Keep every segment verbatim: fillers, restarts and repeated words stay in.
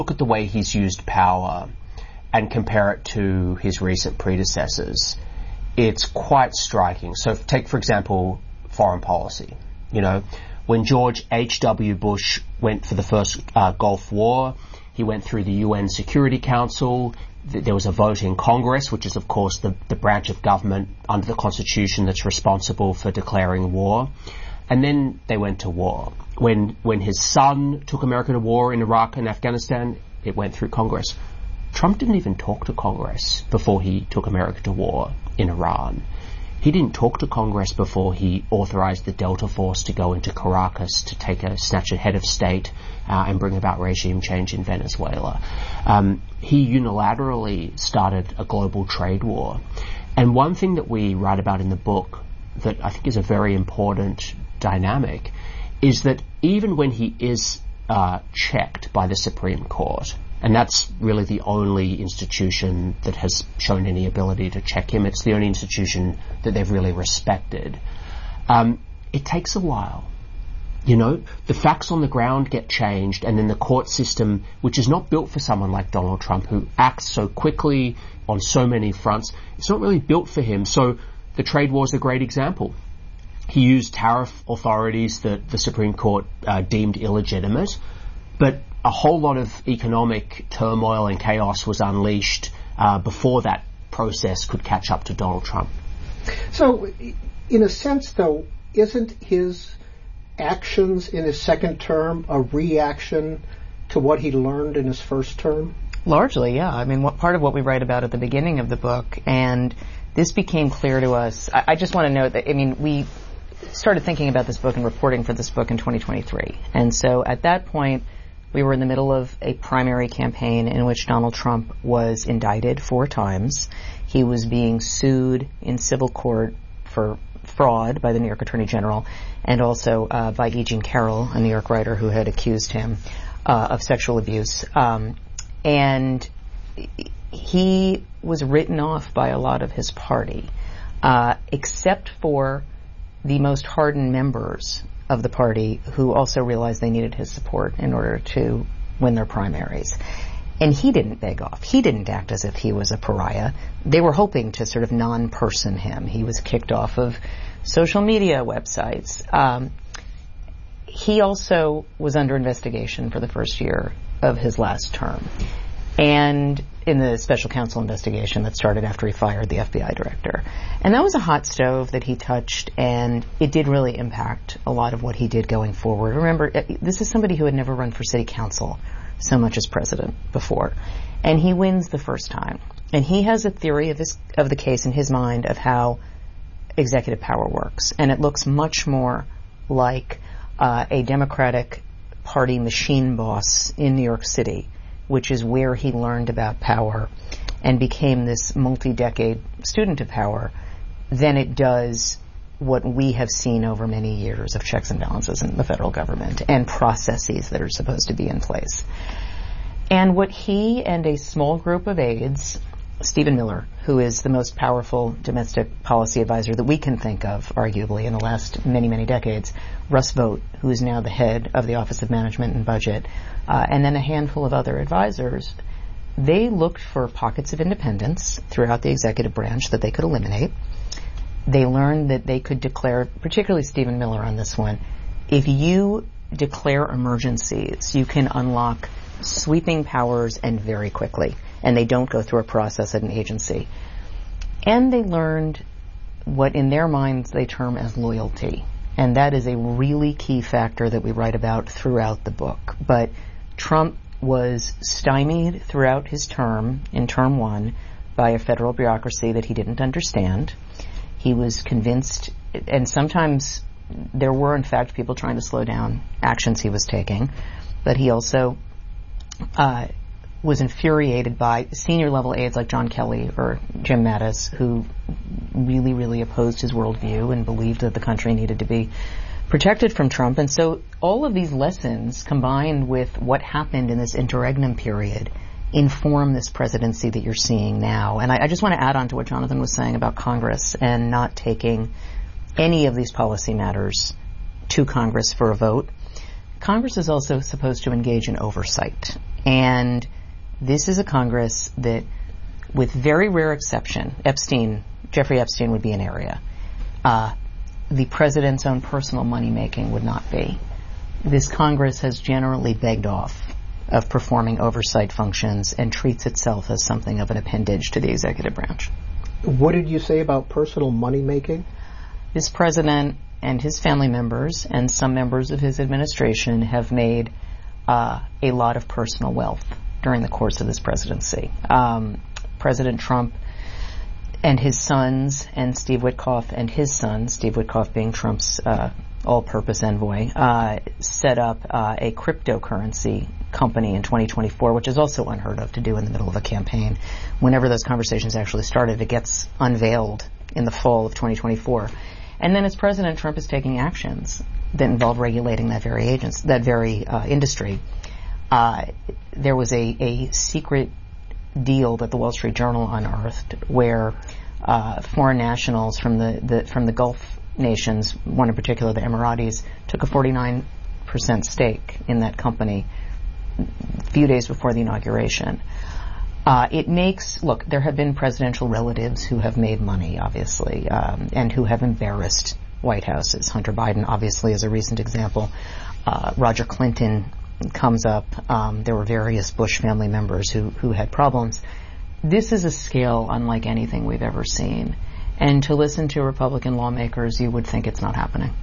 look at the way he's used power and compare it to his recent predecessors, it's quite striking. So take, for example, foreign policy. You know, when George H W. Bush went for the first uh, Gulf War, he went through the U N Security Council. Th- there was a vote in Congress, which is, of course, the, the branch of government under the Constitution that's responsible for declaring war. And then they went to war. When when his son took America to war in Iraq and Afghanistan, it went through Congress. Trump didn't even talk to Congress before he took America to war in Iran. He didn't talk to Congress before he authorized the Delta Force to go into Caracas to take a snatch a head of state uh, and bring about regime change in Venezuela. Um, he unilaterally started a global trade war. And one thing that we write about in the book that I think is a very important dynamic is that even when he is uh, checked by the Supreme Court, and that's really the only institution that has shown any ability to check him. It's the only institution that they've really respected. Um, it takes a while. You know, the facts on the ground get changed, and then the court system, which is not built for someone like Donald Trump, who acts so quickly on so many fronts, it's not really built for him. So the trade war is a great example. He used tariff authorities that the Supreme Court uh, deemed illegitimate, but a whole lot of economic turmoil and chaos was unleashed uh, before that process could catch up to Donald Trump. So, in a sense, though, isn't his actions in his second term a reaction to what he learned in his first term? Largely, yeah. I mean, what, part of what we write about at the beginning of the book, and this became clear to us. I, I just want to note that, I mean, we started thinking about this book and reporting for this book in twenty twenty-three. And so at that point, we were in the middle of a primary campaign in which Donald Trump was indicted four times. He was being sued in civil court for fraud by the New York Attorney General, and also uh, by E. Jean Carroll, a New York writer who had accused him uh, of sexual abuse. Um, and he was written off by a lot of his party, uh, except for the most hardened members of the party who also realized they needed his support in order to win their primaries. And he didn't beg off. He didn't act as if he was a pariah. They were hoping to sort of non-person him. He was kicked off of social media websites. Um, he also was under investigation for the first year of his last term, and in the special counsel investigation that started after he fired the F B I director. And that was a hot stove that he touched, and it did really impact a lot of what he did going forward. Remember, this is somebody who had never run for city council so much as president before, and he wins the first time. And he has a theory of his of the case in his mind of how executive power works, and it looks much more like uh, a Democratic Party machine boss in New York City, which is where he learned about power and became this multi-decade student of power, than it does what we have seen over many years of checks and balances in the federal government and processes that are supposed to be in place. And what he and a small group of aides, Stephen Miller, who is the most powerful domestic policy advisor that we can think of, arguably, in the last many, many decades, Russ Vought, who is now the head of the Office of Management and Budget, uh, and then a handful of other advisors, they looked for pockets of independence throughout the executive branch that they could eliminate. They learned that they could declare, particularly Stephen Miller on this one, if you declare emergencies, you can unlock sweeping powers and very quickly, and they don't go through a process at an agency. And they learned what in their minds they term as loyalty, and that is a really key factor that we write about throughout the book. But Trump was stymied throughout his term, in term one, by a federal bureaucracy that he didn't understand. He was convinced, and sometimes there were in fact people trying to slow down actions he was taking, but he also uh, was infuriated by senior level aides like John Kelly or Jim Mattis, who really, really opposed his worldview and believed that the country needed to be protected from Trump. And so all of these lessons, combined with what happened in this interregnum period, inform this presidency that you're seeing now. And I, I just want to add on to what Jonathan was saying about Congress and not taking any of these policy matters to Congress for a vote. Congress is also supposed to engage in oversight. And this is a Congress that, with very rare exception, Epstein, Jeffrey Epstein would be an area. Uh, the president's own personal money-making would not be. This Congress has generally begged off of performing oversight functions and treats itself as something of an appendage to the executive branch. What did you say about personal money-making? This president and his family members and some members of his administration have made uh, a lot of personal wealth during the course of this presidency. Um, President Trump and his sons and Steve Witkoff and his son, Steve Witkoff being Trump's uh, all-purpose envoy, uh, set up uh, a cryptocurrency company in twenty twenty-four, which is also unheard of to do in the middle of a campaign. Whenever those conversations actually started, it gets unveiled in the fall of twenty twenty-four. And then as President Trump is taking actions that involve regulating that very agents, that very uh, industry, uh, there was a, a secret deal that the Wall Street Journal unearthed where uh, foreign nationals from the, the from the Gulf nations, one in particular the Emiratis, took a forty-nine percent stake in that company a few days before the inauguration. Uh, it makes, look, there have been presidential relatives who have made money, obviously, um, and who have embarrassed White Houses. Hunter Biden, obviously, is a recent example. Uh, Roger Clinton comes up. Um, there were various Bush family members who, who had problems. This is a scale unlike anything we've ever seen. And to listen to Republican lawmakers, you would think it's not happening.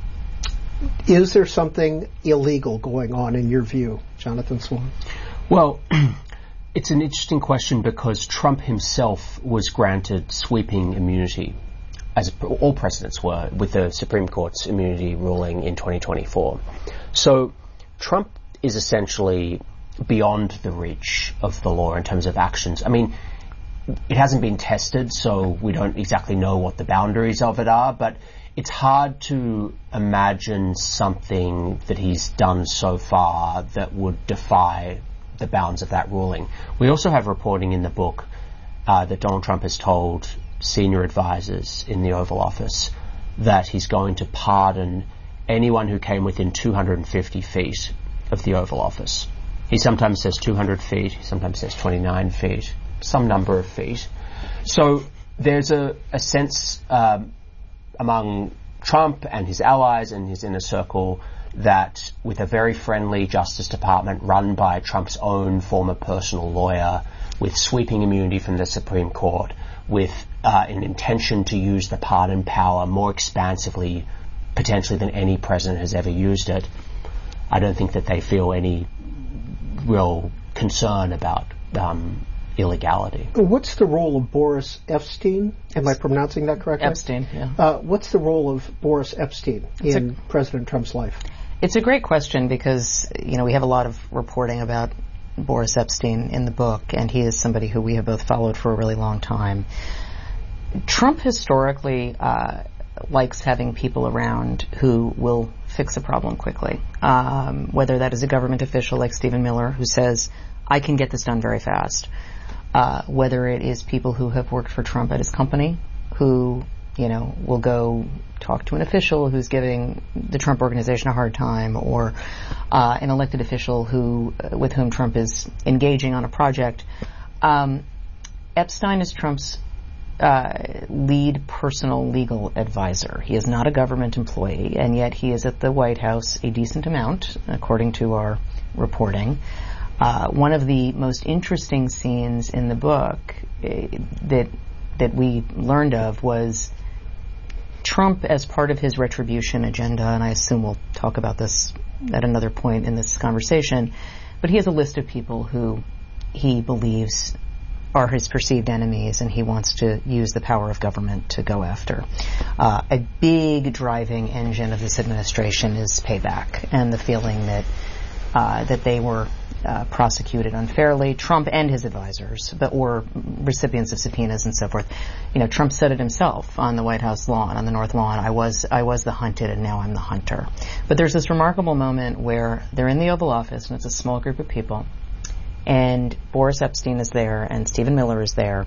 Is there something illegal going on in your view, Jonathan Swan? Well, it's an interesting question because Trump himself was granted sweeping immunity, as all presidents were, with the Supreme Court's immunity ruling in twenty twenty-four. So Trump is essentially beyond the reach of the law in terms of actions. I mean, it hasn't been tested, so we don't exactly know what the boundaries of it are, but it's hard to imagine something that he's done so far that would defy the bounds of that ruling. We also have reporting in the book uh, that Donald Trump has told senior advisors in the Oval Office that he's going to pardon anyone who came within two hundred fifty feet of the Oval Office. He sometimes says two hundred feet, he sometimes says twenty-nine feet, some number of feet. So there's a, a sense um, among Trump and his allies and his inner circle that with a very friendly Justice Department run by Trump's own former personal lawyer, with sweeping immunity from the Supreme Court, with uh, an intention to use the pardon power more expansively, potentially than any president has ever used it, I don't think that they feel any real concern about um, illegality. What's the role of Boris Epstein? Am I pronouncing that correctly? Epstein, yeah. Uh, what's the role of Boris Epstein It's in a- President Trump's life? It's a great question because, you know, we have a lot of reporting about Boris Epstein in the book, and he is somebody who we have both followed for a really long time. Trump historically uh, likes having people around who will fix a problem quickly, um, whether that is a government official like Stephen Miller who says, I can get this done very fast, uh, whether it is people who have worked for Trump at his company who, you know, will go talk to an official who's giving the Trump organization a hard time, or uh, an elected official who, uh, with whom Trump is engaging on a project. Um, Epstein is Trump's uh, lead personal legal advisor. He is not a government employee, and yet he is at the White House a decent amount, according to our reporting. Uh, one of the most interesting scenes in the book uh, that that we learned of was Trump, as part of his retribution agenda, and I assume we'll talk about this at another point in this conversation, but he has a list of people who he believes are his perceived enemies, and he wants to use the power of government to go after. Uh, a big driving engine of this administration is payback, and the feeling that uh, that they were uh, prosecuted unfairly, Trump and his advisors, but or recipients of subpoenas and so forth. You know, Trump said it himself on the White House lawn, on the North Lawn, I was I was the hunted and now I'm the hunter. But there's this remarkable moment where they're in the Oval Office and it's a small group of people, and Boris Epstein is there and Stephen Miller is there,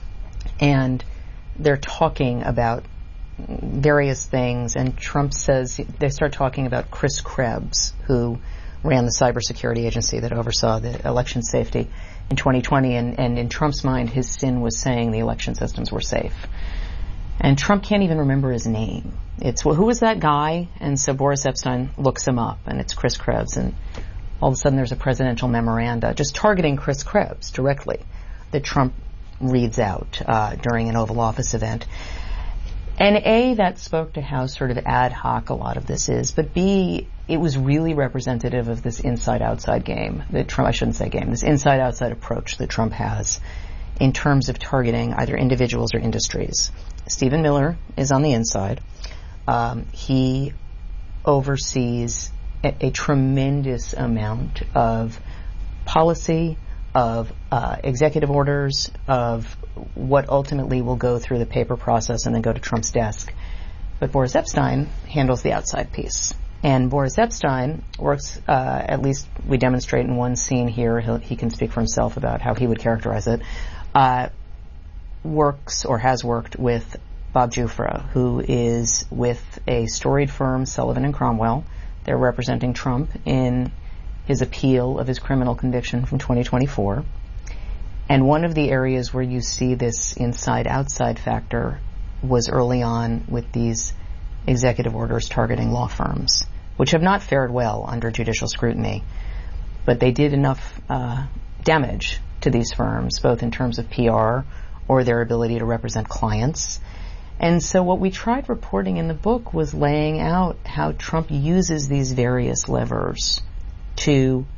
and they're talking about various things, and Trump says, they start talking about Chris Krebs, who ran the cybersecurity agency that oversaw the election safety in twenty twenty, and, and in Trump's mind, his sin was saying the election systems were safe. And Trump can't even remember his name. It's, well, who was that guy? And so Boris Epstein looks him up, and it's Chris Krebs, and all of a sudden there's a presidential memoranda just targeting Chris Krebs directly that Trump reads out uh, during an Oval Office event. And A, that spoke to how sort of ad hoc a lot of this is, but B, it was really representative of this inside-outside game that Trump, I shouldn't say game, this inside-outside approach that Trump has in terms of targeting either individuals or industries. Stephen Miller is on the inside. Um, he oversees a, a tremendous amount of policy, of uh, executive orders, of what ultimately will go through the paper process and then go to Trump's desk. But Boris Epstein handles the outside piece. And Boris Epstein works, uh, at least we demonstrate in one scene here, he'll, he can speak for himself about how he would characterize it, uh, works or has worked with Bob Jufra, who is with a storied firm, Sullivan and Cromwell. They're representing Trump in his appeal of his criminal conviction from twenty twenty-four. And one of the areas where you see this inside-outside factor was early on with these executive orders targeting law firms, which have not fared well under judicial scrutiny. But they did enough uh, damage to these firms, both in terms of P R or their ability to represent clients. And so what we tried reporting in the book was laying out how Trump uses these various levers to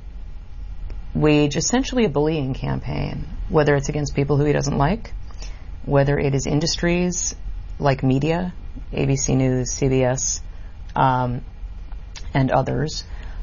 wage essentially a bullying campaign, whether it's against people who he doesn't like, whether it is industries like media, A B C News, C B S, um, and others.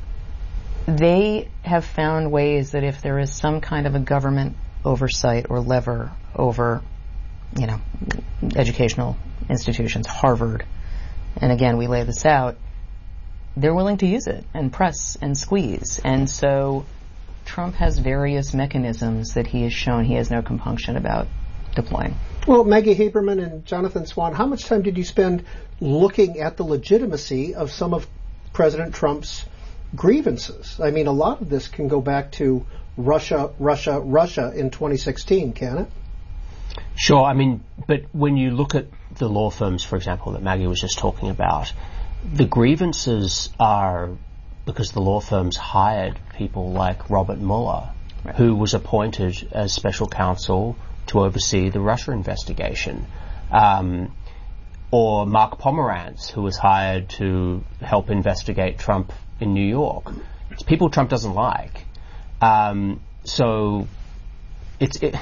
They have found ways that if there is some kind of a government oversight or lever over, you know, educational institutions, Harvard, and again, we lay this out, they're willing to use it and press and squeeze. And so Trump has various mechanisms that he has shown he has no compunction about deploying. Well, Maggie Haberman and Jonathan Swan, how much time did you spend looking at the legitimacy of some of President Trump's grievances? I mean, a lot of this can go back to Russia, Russia, Russia in twenty sixteen, can it? Sure. I mean, but when you look at the law firms, for example, that Maggie was just talking about, the grievances are because the law firms hired people like Robert Mueller, right, who was appointed as special counsel to oversee the Russia investigation, um, or Mark Pomerantz, who was hired to help investigate Trump in New York. It's people Trump doesn't like. Um, so it's it,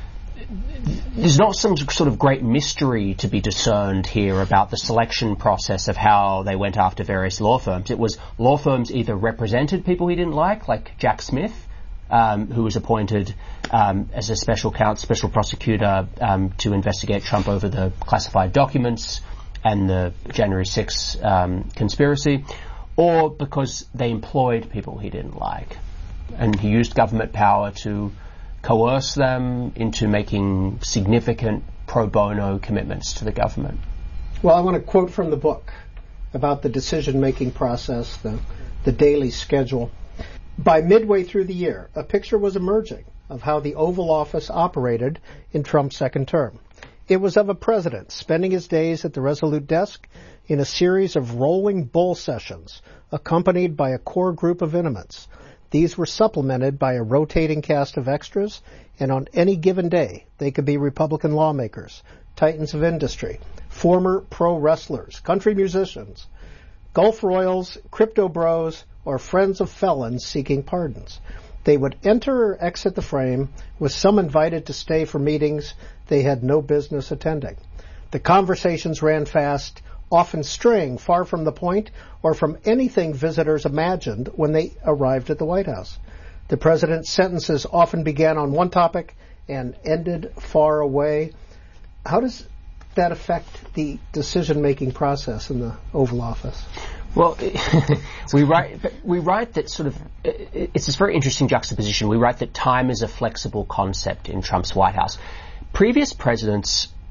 there's not some sort of great mystery to be discerned here about the selection process of how they went after various law firms. It was law firms either represented people he didn't like, like Jack Smith, um, who was appointed um, as a special counsel, special prosecutor um, to investigate Trump over the classified documents and the January sixth um, conspiracy, or because they employed people he didn't like. And he used government power to coerce them into making significant pro bono commitments to the government. Well, I want to quote from the book about the decision-making process, the, the daily schedule. By midway through the year, a picture was emerging of how the Oval Office operated in Trump's second term. It was of a president spending his days at the Resolute desk in a series of rolling bull sessions, accompanied by a core group of intimates. These were supplemented by a rotating cast of extras, and on any given day, they could be Republican lawmakers, titans of industry, former pro wrestlers, country musicians, Gulf royals, crypto bros, or friends of felons seeking pardons. They would enter or exit the frame, with some invited to stay for meetings they had no business attending. The conversations ran fast, often straying far from the point or from anything visitors imagined when they arrived at the White House. The president's sentences often began on one topic and ended far away. How does that affect the decision-making process in the Oval Office? Well, we write we write that sort of it's this very interesting juxtaposition. We write that time is a flexible concept in Trump's White House. Previous presidents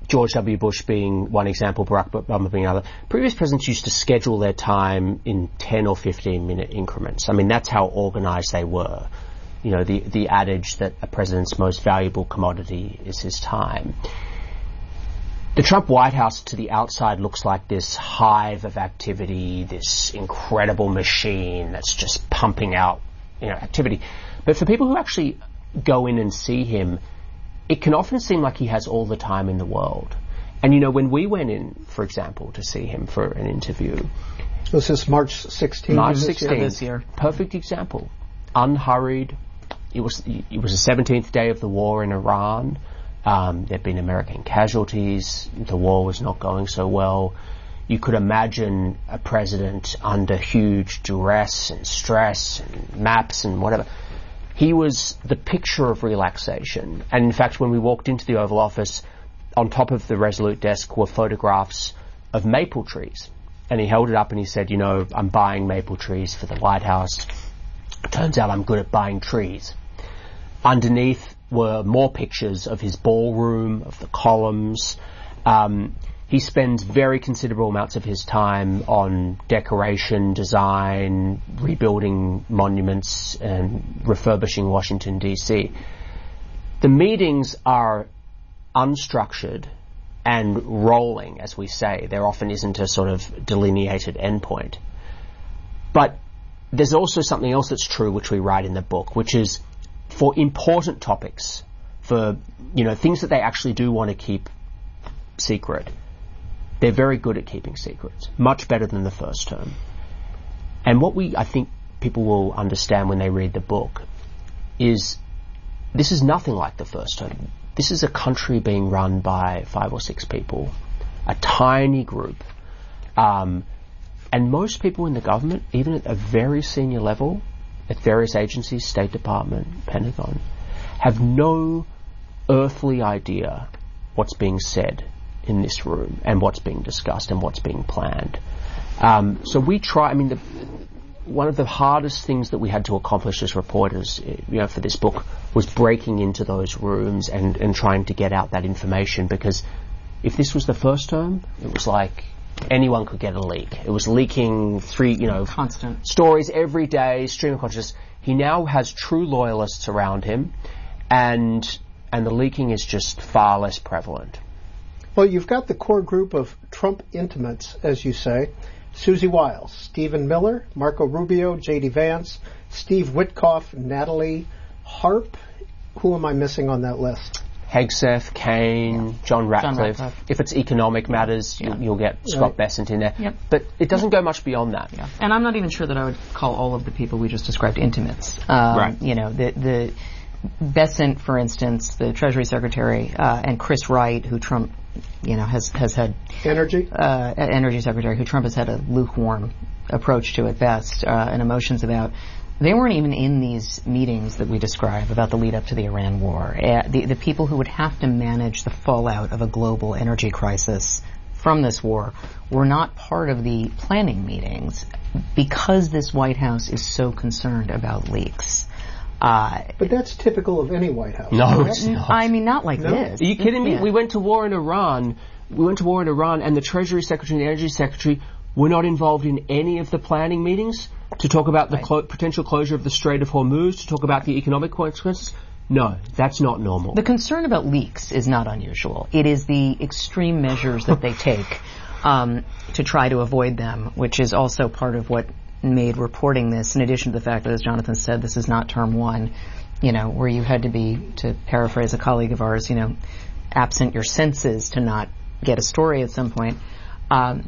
George W. Bush being one example, Barack Obama being another. Previous presidents used to schedule their time in ten or fifteen minute increments. I mean, that's how organized they were. You know, the, the adage that a president's most valuable commodity is his time. The Trump White House to the outside looks like this hive of activity, this incredible machine that's just pumping out, you know, activity. But for people who actually go in and see him, it can often seem like he has all the time in the world. And, you know, when we went in, for example, to see him for an interview... Was this March sixteenth? March this sixteenth. Year? This year. Perfect example. Unhurried. It was it was the seventeenth day of the war in Iran. Um, there'd been American casualties. The war was not going so well. You could imagine a president under huge duress and stress and maps and whatever. He was the picture of relaxation. And in fact, when we walked into the Oval Office, on top of the Resolute desk were photographs of maple trees. And he held it up and he said, you know, I'm buying maple trees for the White House. Turns out I'm good at buying trees. Underneath were more pictures of his ballroom, of the columns. Um, he spends very considerable amounts of his time on decoration, design, rebuilding monuments, and refurbishing Washington, D C. The meetings are unstructured and rolling, as we say. There often isn't a sort of delineated endpoint. But there's also something else that's true, which we write in the book, which is for important topics, for, you know, things that they actually do want to keep secret, they're very good at keeping secrets, much better than the first term. And what we, I think people will understand when they read the book is this is nothing like the first term. This is a country being run by five or six people, a tiny group. Um, and most people in the government, even at a very senior level, at various agencies, State Department, Pentagon, have no earthly idea what's being said in this room and what's being discussed and what's being planned. Um, so we try, I mean, the, one of the hardest things that we had to accomplish as reporters, you know, for this book was breaking into those rooms and, and trying to get out that information, because if this was the first term, it was like anyone could get a leak. It was leaking three, you know, constant stories every day, stream of consciousness. He now has true loyalists around him, and and the leaking is just far less prevalent. Well, you've got the core group of Trump intimates, as you say. Susie Wiles, Stephen Miller, Marco Rubio, J D Vance, Steve Witkoff, Natalie Harp. Who am I missing on that list? Hegseth, Kaine, yeah. John, Ratcliffe. John Ratcliffe. If it's economic matters, yeah. you'll, you'll get Scott right. Besant in there. Yep. But it doesn't go much beyond that. Yeah. And I'm not even sure that I would call all of the people we just described intimates. Um, right. You know, the, the Besant, for instance, the Treasury Secretary, uh, and Chris Wright, who Trump, you know, has, has had... Energy? Uh, Energy Secretary, who Trump has had a lukewarm approach to at best, uh, and emotions about. They weren't even in these meetings that we describe about the lead up to the Iran war. Uh, the, the people who would have to manage the fallout of a global energy crisis from this war were not part of the planning meetings because this White House is so concerned about leaks. Uh, but that's typical of any White House. No, it's not. I mean, not like no. this. Are you kidding me? Yeah. We went to war in Iran. We went to war in Iran, and the Treasury Secretary and the Energy Secretary were not involved in any of the planning meetings to talk about the right. clo- potential closure of the Strait of Hormuz, to talk about the economic consequences. No, that's not normal. The concern about leaks is not unusual. It is the extreme measures that they take um, to try to avoid them, which is also part of what made reporting this, in addition to the fact that, as Jonathan said, this is not term one, you know, where you had to be, to paraphrase a colleague of ours, you know, absent your senses to not get a story at some point. Um,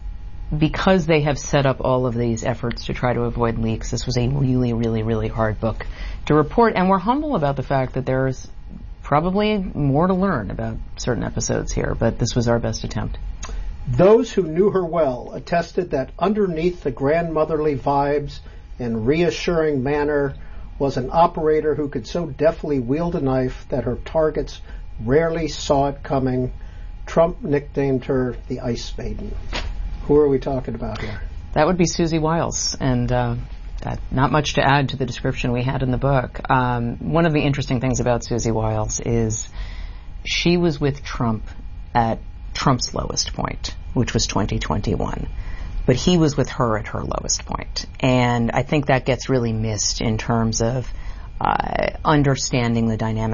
because they have set up all of these efforts to try to avoid leaks, this was a really, really, really hard book to report, and we're humble about the fact that there's probably more to learn about certain episodes here, but this was our best attempt. Those who knew her well attested that underneath the grandmotherly vibes and reassuring manner was an operator who could so deftly wield a knife that her targets rarely saw it coming. Trump nicknamed her the Ice Maiden. Who are we talking about here? That would be Susie Wiles, and uh, that, not much to add to the description we had in the book. Um, one of the interesting things about Susie Wiles is she was with Trump at Trump's lowest point, which was twenty twenty-one. But he was with her at her lowest point. And I think that gets really missed in terms of uh, understanding the dynamic